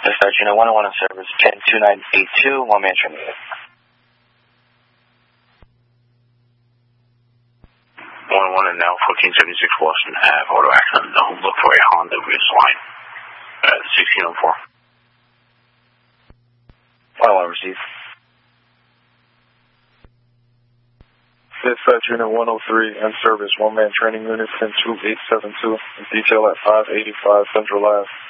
Dispatch Unit 101 on service 102982, one-man training unit. 101 and now 1476 Washington Ave, auto accident known. Look for a Honda Ridge line at 1604. 101 received. Dispatch Unit 103 in service, one-man training unit 10872, detail at 585 Central Ave.